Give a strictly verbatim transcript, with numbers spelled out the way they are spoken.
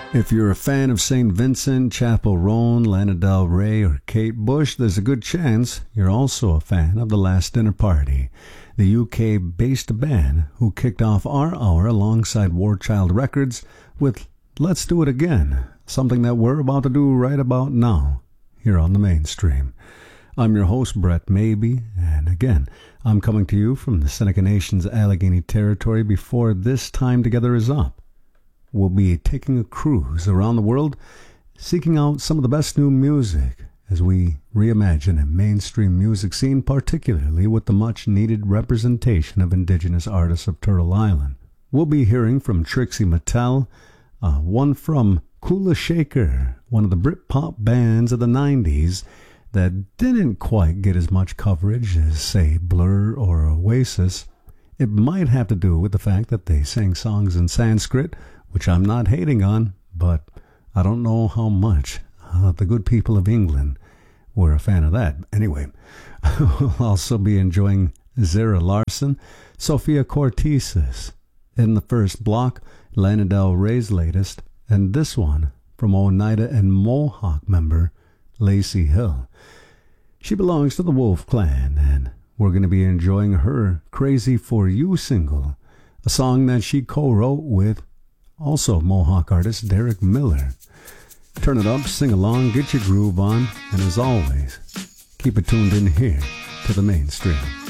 If you're a fan of Saint Vincent, Chappell Roan, Lana Del Rey, or Kate Bush, there's a good chance you're also a fan of The Last Dinner Party, the U K-based band who kicked off our hour alongside War Child Records with Let's Do It Again, something that we're about to do right about now, here on the Mainstream. I'm your host, Brett Maybe, and again, I'm coming to you from the Seneca Nation's Allegheny Territory before this time together is up. We'll be taking a cruise around the world, seeking out some of the best new music as we reimagine a mainstream music scene, particularly with the much-needed representation of Indigenous artists of Turtle Island. We'll be hearing from Trixie Mattel, uh, one from Kula Shaker, one of the Britpop bands of the nineties that didn't quite get as much coverage as, say, Blur or Oasis. It might have to do with the fact that they sang songs in Sanskrit, which I'm not hating on, but I don't know how much uh, the good people of England were a fan of that. Anyway, we'll also be enjoying Zara Larsson, Sophia Cortesis. In the first block, Lana Del Rey's latest, and this one from Oneida and Mohawk member Lacey Hill. She belongs to the Wolf Clan, and we're going to be enjoying her Crazy For You single, a song that she co-wrote with also Mohawk artist Derek Miller. Turn it up, sing along, get your groove on, and as always, keep it tuned in here to the Mainstream.